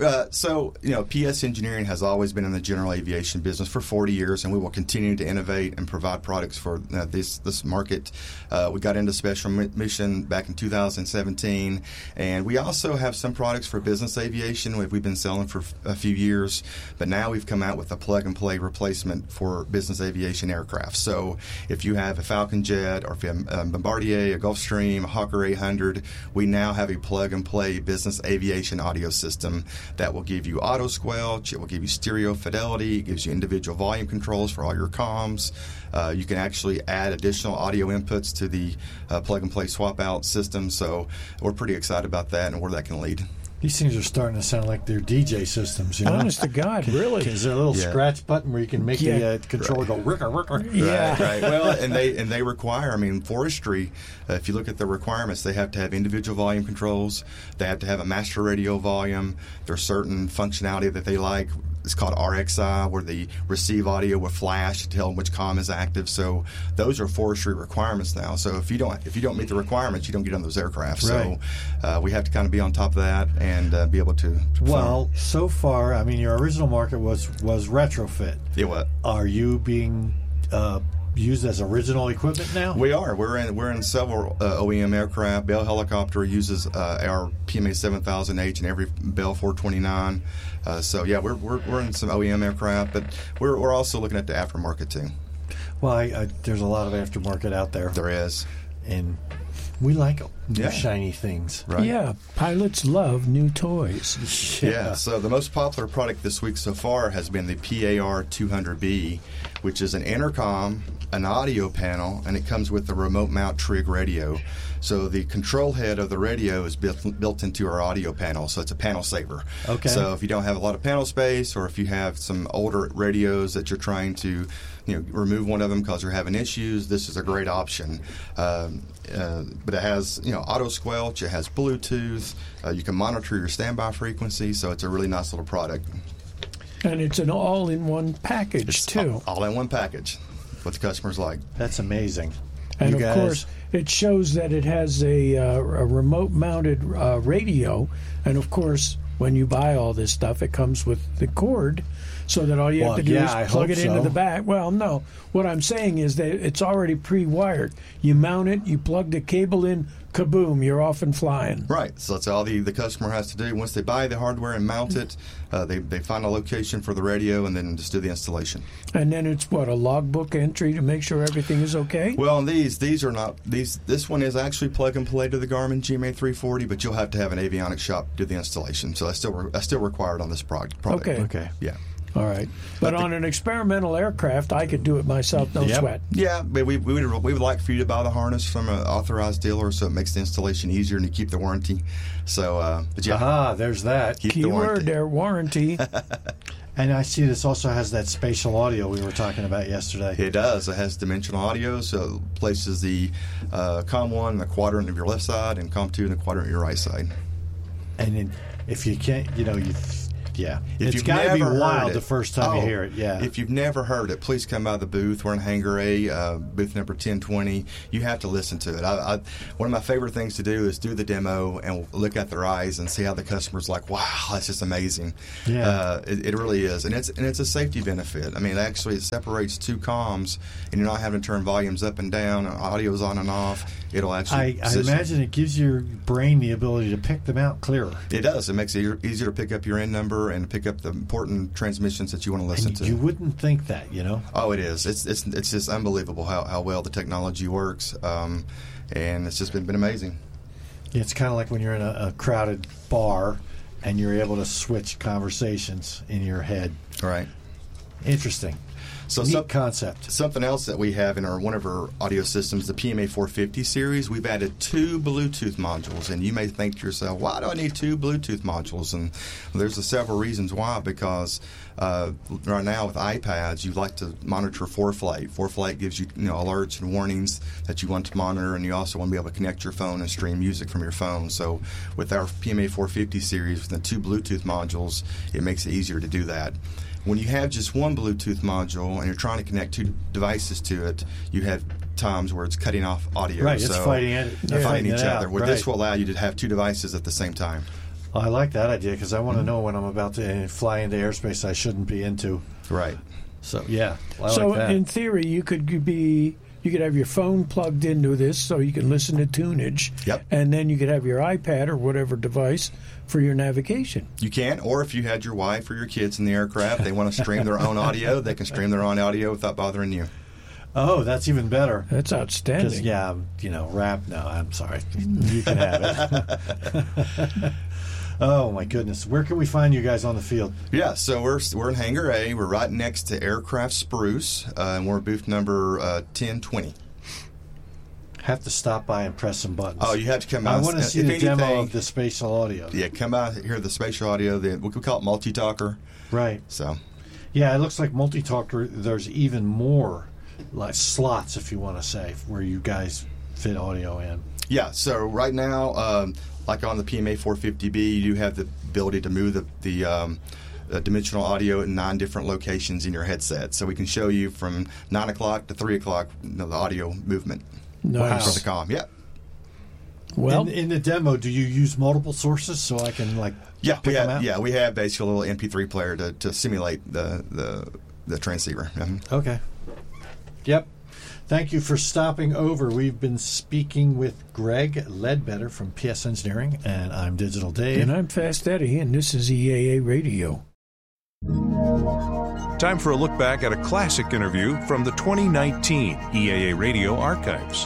PS Engineering has always been in the general aviation business for 40 years, and we will continue to innovate and provide products for this market. We got into special mission back in 2017, and we also have some products for business aviation we've been selling for a few years, but now we've come out with a plug-and-play replacement for business aviation aircraft. So if you have a Falcon Jet, or if you have a Bombardier, a Gulfstream, a Hawker 800, we now have a plug-and-play business aviation audio system that will give you auto squelch, it will give you stereo fidelity, it gives you individual volume controls for all your comms. You can actually add additional audio inputs to the plug-and-play swap-out system, so we're pretty excited about that and where that can lead. These things are starting to sound like they're DJ systems. Honest to God, really? Is there a little scratch button where you can make the controller go ricka, ricka? Yeah. Right. Well, and they require, forestry, if you look at the requirements, they have to have individual volume controls. They have to have a master radio volume. There's certain functionality that they like. It's called RXI, where they receive audio with flash to tell them which comm is active. So those are forestry requirements now. So if you don't meet the requirements, you don't get on those aircraft. Right. So we have to kind of be on top of that and be able to perform. Well, so far, your original market was retrofit. Yeah, what? Are you being used as original equipment now? We are. We're in several OEM aircraft. Bell Helicopter uses our PMA 7000H in every Bell 429. We're in some OEM aircraft, but we're also looking at the aftermarket too. Well, there's a lot of aftermarket out there. There is, and we like new shiny things. Right? Yeah, pilots love new toys. Yeah. So the most popular product this week so far has been the PAR 200B, which is an intercom, an audio panel, and it comes with the remote mount Trig radio. So the control head of the radio is built into our audio panel, so it's a panel saver. Okay. So if you don't have a lot of panel space, or if you have some older radios that you're trying to remove one of them because you're having issues, this is a great option. But it has auto squelch, it has Bluetooth, you can monitor your standby frequency, so it's a really nice little product. And it's an all-in-one package, too. All-in-one package, what the customers like. That's amazing. And, of course, it shows that it has a remote-mounted radio. And, of course, when you buy all this stuff, it comes with the cord, so that all you have to do is plug it into the back. Well, no. What I'm saying is that it's already pre-wired. You mount it, you plug the cable in, kaboom, you're off and flying. Right. So that's all the customer has to do. Once they buy the hardware and mount it, they find a location for the radio and then just do the installation. And then it's, a logbook entry to make sure everything is okay? Well, and these are not, this one is actually plug and play to the Garmin GMA 340, but you'll have to have an avionics shop do the installation. So that's still required on this product. Okay. Yeah. All right. But on an experimental aircraft, I could do it myself, no sweat. Yeah, but we would like for you to buy the harness from an authorized dealer, so it makes the installation easier and you keep the warranty. So, there's that. Keyword there, warranty. And I see this also has that spatial audio we were talking about yesterday. It does. It has dimensional audio, so it places the COM1 in the quadrant of your left side and COM2 in the quadrant of your right side. And if you can't, yeah. If It's got to be wild the first time you hear it, yeah. If you've never heard it, please come by the booth. We're in Hangar A, booth number 1020. You have to listen to it. One of my favorite things to do is do the demo and look at their eyes and see how the customer's like, wow, that's just amazing. Yeah. It really is. And it's a safety benefit. I mean, actually, it separates two comms, and you're not having to turn volumes up and down, audio's on and off. It'll actually I imagine it gives your brain the ability to pick them out clearer. It does. It makes it easier to pick up your end number and pick up the important transmissions that you want to listen to. You wouldn't think that, Oh, it is. It's just unbelievable how well the technology works, and it's just been amazing. It's kind of like when you're in a crowded bar and you're able to switch conversations in your head. Right. Interesting. So neat concept. Something else that we have in one of our audio systems, the PMA 450 series, we've added 2 Bluetooth modules. And you may think to yourself, why do I need 2 Bluetooth modules? And there's several reasons why. Because right now with iPads, you like to monitor ForeFlight. ForeFlight gives you alerts and warnings that you want to monitor, and you also want to be able to connect your phone and stream music from your phone. So with our PMA 450 series, with the 2 Bluetooth modules, it makes it easier to do that. When you have just one Bluetooth module and you're trying to connect 2 devices to it, you have times where it's cutting off audio. Right, it's fighting each other. Right. This will allow you to have 2 devices at the same time. Well, I like that idea because I want to know when I'm about to fly into airspace I shouldn't be into. Right. So, yeah. So, like that. in theory, you could have your phone plugged into this so you can listen to tunage. Yep. And then you could have your iPad or whatever device for your navigation. You can, or if you had your wife or your kids in the aircraft, they want to stream their own audio, they can stream their own audio without bothering you. Oh, that's even better. That's outstanding. Rap. No, I'm sorry. You can have it. Oh, my goodness. Where can we find you guys on the field? Yeah, so we're in Hangar A. We're right next to Aircraft Spruce, and we're booth number 1020. Have to stop by and press some buttons. Oh, you have to come out. I want to see the demo of the spatial audio. Yeah, come out, hear the spatial audio. We call it multi-talker. Right. So. Yeah, it looks like multi-talker. There's even more like slots, if you want to say, where you guys fit audio in. Yeah, so right now, like on the PMA 450B, you do have the ability to move the dimensional audio in 9 different locations in your headset. So we can show you from 9 o'clock to 3 o'clock the audio movement. Nice. For the comm. Yeah. Well, in the demo, do you use multiple sources so I can pick them out? Yeah, we have basically a little MP3 player to simulate the transceiver. Mm-hmm. Okay. Yep. Thank you for stopping over. We've been speaking with Greg Ledbetter from PS Engineering, and I'm Digital Dave. And I'm Fast Eddie, and this is EAA Radio. Time for a look back at a classic interview from the 2019 EAA Radio archives.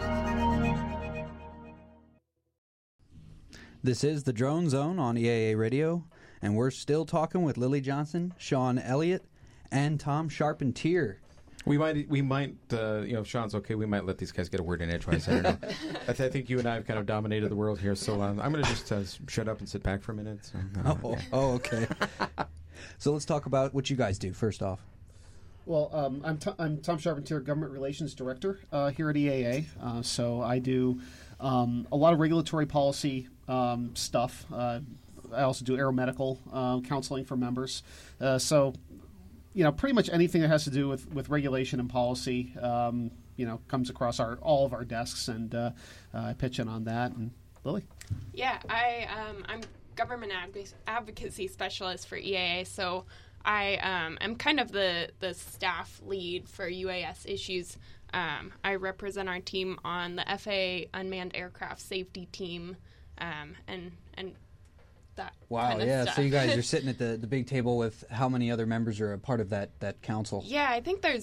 This is the Drone Zone on EAA Radio, and we're still talking with Lily Johnson, Sean Elliott, and Tom Charpentier. We might, if Sean's okay, we might let these guys get a word in edgewise. I don't know. I think you and I have kind of dominated the world here, so I'm going to just shut up and sit back for a minute. So, okay. So let's talk about what you guys do first off. Well, I'm Tom Charpentier, Government Relations Director here at EAA. So I do a lot of regulatory policy stuff. I also do aeromedical counseling for members. So pretty much anything that has to do with regulation and policy, comes across all of our desks, and I pitch in on that. And Lily? Yeah, I'm government advocacy specialist for EAA, so I am kind of the staff lead for UAS issues. I represent our team on the FAA Unmanned Aircraft Safety Team, and that kind of stuff. So you guys are sitting at the big table with how many other members are a part of that council? Yeah, I think there's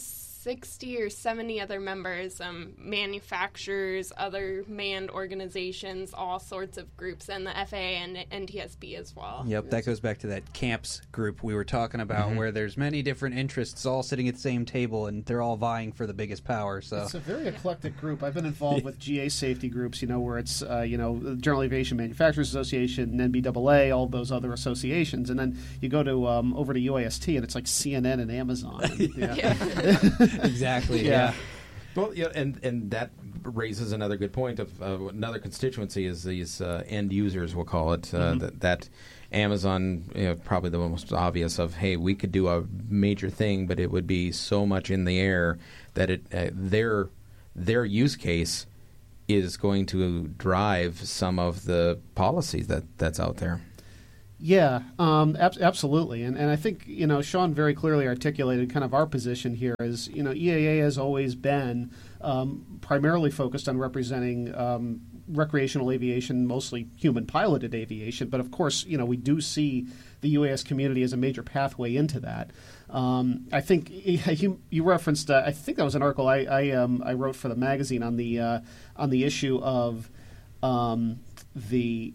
60 or 70 other members, manufacturers, other manned organizations, all sorts of groups, and the FAA and NTSB as well. Yep, that goes back to that camps group we were talking about, where there's many different interests all sitting at the same table, and they're all vying for the biggest power. So it's a very eclectic group. I've been involved with GA safety groups, where it's the General Aviation Manufacturers Association, NBAA, all those other associations, and then you go to over to UAST, and it's like CNN and Amazon. Exactly. Yeah. Well, and that raises another good point of another constituency is these end users, we'll call it. That Amazon, probably the most obvious of, hey, we could do a major thing, but it would be so much in the air that their use case is going to drive some of the policies that's out there. Yeah, absolutely. And I think, Sean very clearly articulated kind of our position here is, EAA has always been primarily focused on representing recreational aviation, mostly human-piloted aviation. But, of course, we do see the UAS community as a major pathway into that. I think you referenced, I think that was an article I wrote for the magazine on the issue of the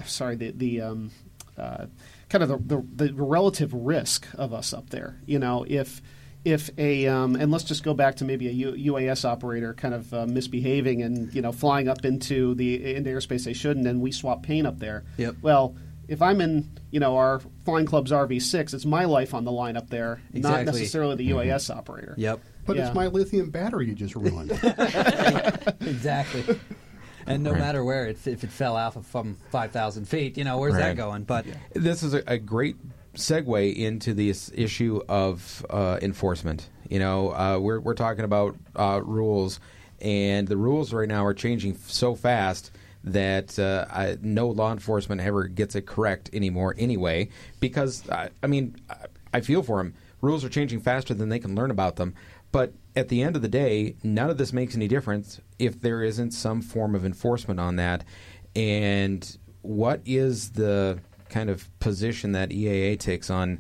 kind of the relative risk of us up there. If a and let's just go back to maybe a UAS operator kind of misbehaving and flying up into airspace they shouldn't, and we swap paint up there. Yep. Well, if I'm in our Flying Club's RV6, it's my life on the line up there, not necessarily the UAS operator. Yep. But it's my lithium battery you just ruined. Exactly. And no matter where, if it fell out from 5,000 feet, where's that going? But this is a great segue into this issue of enforcement. We're talking about rules, and the rules right now are changing so fast that no law enforcement ever gets it correct anymore anyway, because, I feel for them. Rules are changing faster than they can learn about them. But at the end of the day, none of this makes any difference if there isn't some form of enforcement on that. And what is the kind of position that EAA takes on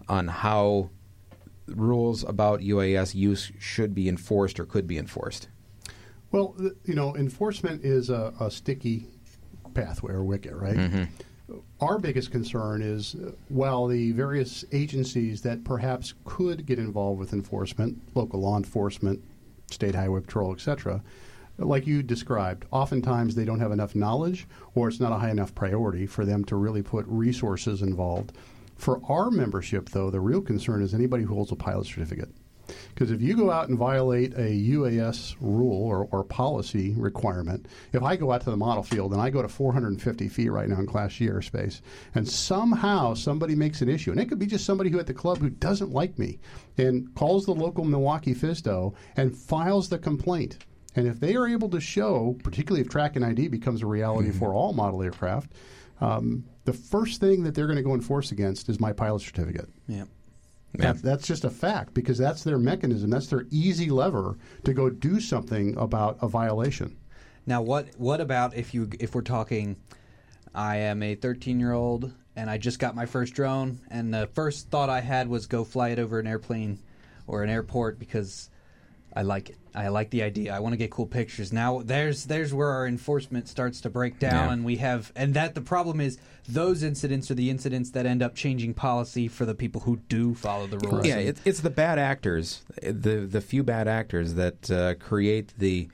how rules about UAS use should be enforced or could be enforced? Well, enforcement is a sticky pathway or wicket, right? Mm-hmm. Our biggest concern is, while the various agencies that perhaps could get involved with enforcement, local law enforcement, state highway patrol, etc., like you described, oftentimes they don't have enough knowledge, or it's not a high enough priority for them to really put resources involved. For our membership, though, the real concern is anybody who holds a pilot certificate. Because if you go out and violate a UAS rule or policy requirement, if I go out to the model field and I go to 450 feet right now in Class G airspace, and somehow somebody makes an issue, and it could be just somebody who at the club who doesn't like me, and calls the local Milwaukee FSDO and files the complaint. And if they are able to show, particularly if track and ID becomes a reality for all model aircraft, the first thing that they're going to go enforce against is my pilot certificate. Yeah. That's just a fact, because that's their mechanism. That's their easy lever to go do something about a violation. Now, what about if we're talking, I am a 13-year-old and I just got my first drone, and the first thought I had was go fly it over an airplane or an airport because I like it. I like the idea. I want to get cool pictures. Now there's where our enforcement starts to break down, and that the problem is those incidents are the incidents that end up changing policy for the people who do follow the rules. Yeah, it's the bad actors, the few bad actors that create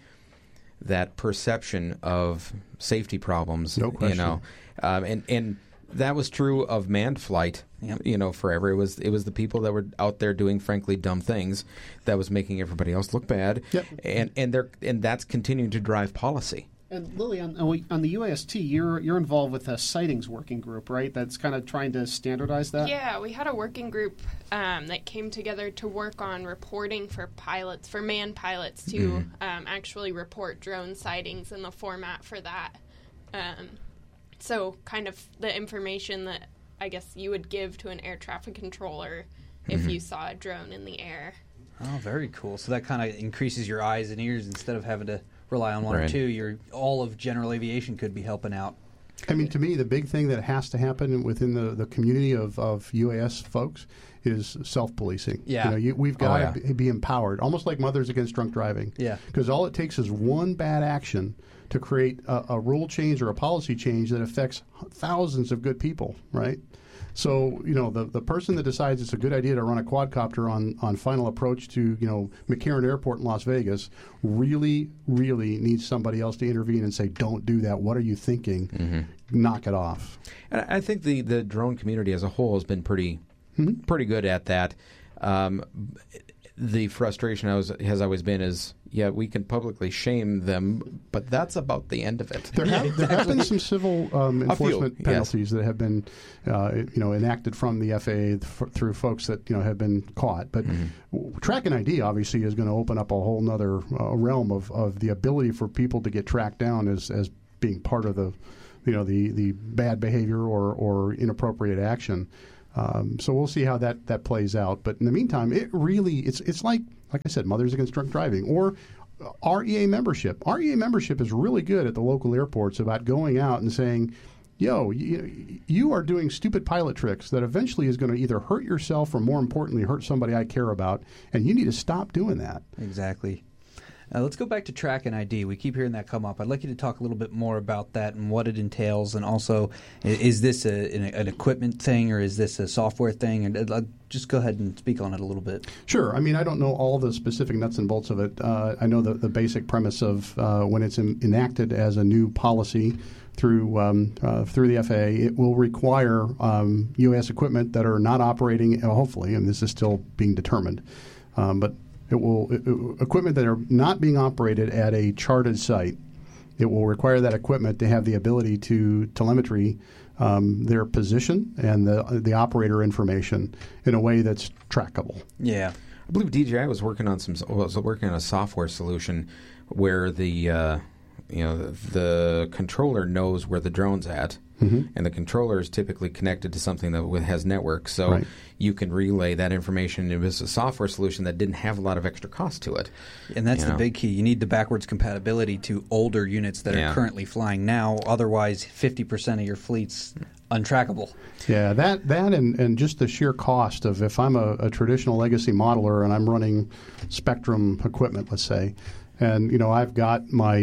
that perception of safety problems. No question. And that was true of manned flight. Yep. Forever. It was the people that were out there doing frankly dumb things that was making everybody else look bad. Yep. And that's continuing to drive policy. And Lily, on the UAST, you're involved with a sightings working group, right? That's kind of trying to standardize that. Yeah, we had a working group that came together to work on reporting for pilots, for manned pilots, to actually report drone sightings and the format for that. So kind of the information that I guess you would give to an air traffic controller if you saw a drone in the air. Oh, very cool. So that kind of increases your eyes and ears instead of having to rely on one or two. All of general aviation could be helping out. I mean, to me, the big thing that has to happen within the community of UAS folks is self-policing. Yeah. We've got to be empowered, almost like Mothers Against Drunk Driving. Yeah. Because all it takes is one bad action to create a rule change or a policy change that affects thousands of good people, right? So, the person that decides it's a good idea to run a quadcopter on final approach to, McCarran Airport in Las Vegas really, really needs somebody else to intervene and say, don't do that. What are you thinking? Mm-hmm. Knock it off. And I think the drone community as a whole has been pretty good at that. The frustration has always been is, we can publicly shame them, but that's about the end of it. There have been some civil enforcement penalties that have been, enacted from the FAA through folks that have been caught. But Track and ID obviously is going to open up a whole other realm of the ability for people to get tracked down as being part of the bad behavior or inappropriate action. So we'll see how that plays out. But in the meantime, it's like I said, Mothers Against Drunk Driving or REA membership. REA membership is really good at the local airports about going out and saying, you are doing stupid pilot tricks that eventually is going to either hurt yourself or, more importantly, hurt somebody I care about, and you need to stop doing that. Exactly. Let's go back to Track and ID. We keep hearing that come up. I'd like you to talk a little bit more about that and what it entails, and also, is this an equipment thing or is this a software thing? And just go ahead and speak on it a little bit. Sure. I mean, I don't know all the specific nuts and bolts of it. I know the basic premise of when it's enacted as a new policy through the FAA, it will require U.S. equipment that are not operating, hopefully, and this is still being determined, but it will equipment that are not being operated at a charted site. It will require that equipment to have the ability to telemetry their position and the operator information in a way that's trackable. Yeah, I believe DJI was working on a software solution where the controller knows where the drone's at. Mm-hmm. And the controller is typically connected to something that has network, so you can relay that information. It was a software solution that didn't have a lot of extra cost to it. And that's the big key. You need the backwards compatibility to older units that are currently flying now. Otherwise, 50% of your fleet's untrackable. Yeah, that and just the sheer cost of if I'm a traditional legacy modeler and I'm running Spectrum equipment, let's say, and, I've got my,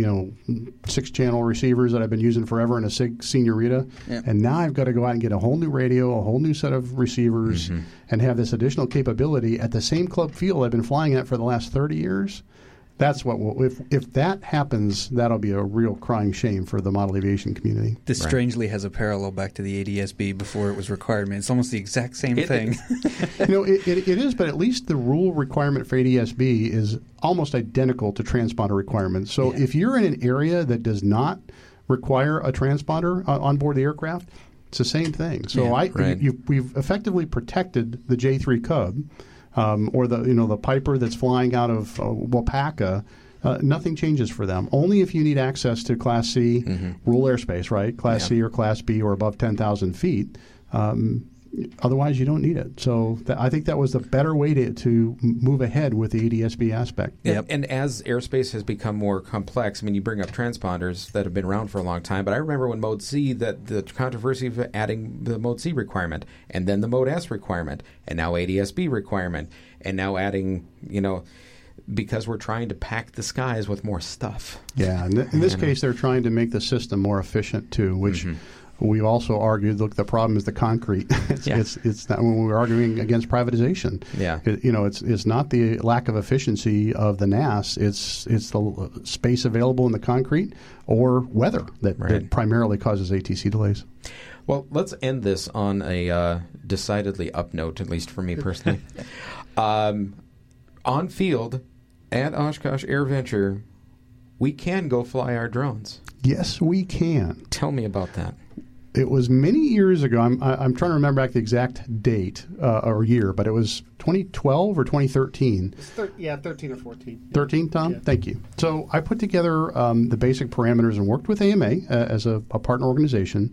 6-channel receivers that I've been using forever in a SIG Senorita. Yep. And now I've got to go out and get a whole new radio, a whole new set of receivers, and have this additional capability at the same club field I've been flying at for the last 30 years. That's what if that happens, that'll be a real crying shame for the model aviation community. This strangely has a parallel back to the ADS-B before it was required. It's almost the exact same thing. It is, but at least the rule requirement for ADS-B is almost identical to transponder requirements. So if you're in an area that does not require a transponder on board the aircraft, it's the same thing. So we've effectively protected the J3 Cub. Or the Piper that's flying out of Wapaka, nothing changes for them. Only if you need access to Class C rule airspace, right? Class C or Class B or above 10,000 feet. Otherwise, you don't need it. So I think that was the better way to move ahead with the ADS-B aspect. Yep. And as airspace has become more complex, you bring up transponders that have been around for a long time, but I remember when Mode C, that the controversy of adding the Mode C requirement, and then the Mode S requirement, and now ADS-B requirement, and now adding, because we're trying to pack the skies with more stuff. Yeah, and in this case, they're trying to make the system more efficient, too, which... We've also argued, look, the problem is the concrete. It's not when we were arguing against privatization. Yeah. It's not the lack of efficiency of the NAS. It's the space available in the concrete or weather that primarily causes ATC delays. Well, let's end this on a decidedly up note, at least for me personally. On field at Oshkosh AirVenture, we can go fly our drones. Yes, we can. Tell me about that. It was many years ago. I'm trying to remember back the exact date or year, but it was 2012 or 2013. 13 or 14. 13, Tom? Yeah. Thank you. So I put together the basic parameters and worked with AMA as a partner organization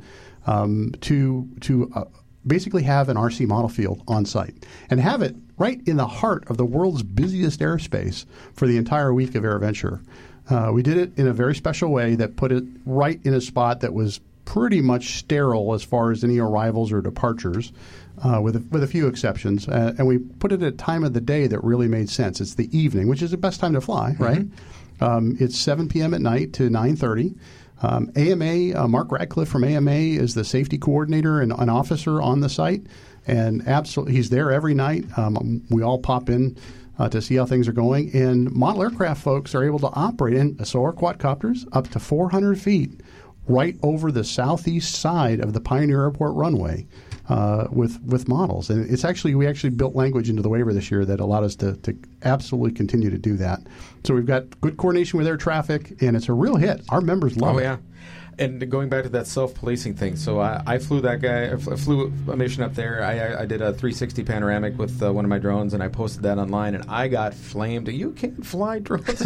to basically have an RC model field on site and have it right in the heart of the world's busiest airspace for the entire week of AirVenture. We did it in a very special way that put it right in a spot that was pretty much sterile as far as any arrivals or departures, with a few exceptions. And we put it at a time of the day that really made sense. It's the evening, which is the best time to fly, right? It's 7 p.m. at night to 9:30. AMA, Mark Radcliffe from AMA is the safety coordinator and an officer on the site, and absolutely he's there every night. We all pop in to see how things are going, and model aircraft folks are able to operate, and so are quadcopters, up to 400 feet right over the southeast side of the Pioneer Airport runway with models. And we actually built language into the waiver this year that allowed us to absolutely continue to do that. So we've got good coordination with air traffic, and it's a real hit. Our members love it. Oh, yeah. And going back to that self-policing thing, so I flew that guy. I flew a mission up there. I did a 360 panoramic with one of my drones, and I posted that online, and I got flamed. You can't fly drones.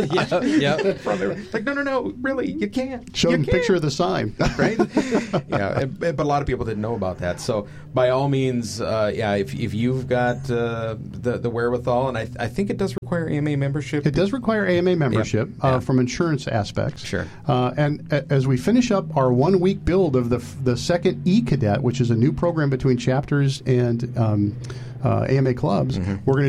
Like, no, really, you can't. Show them a picture of the sign. Right? Yeah, but a lot of people didn't know about that. So by all means, if you've got the wherewithal, and I think it does require AMA membership. It does require AMA membership from insurance aspects. Sure. And as we finish up our 1 week build of the second E-Cadet, which is a new program between chapters and AMA clubs, we're going to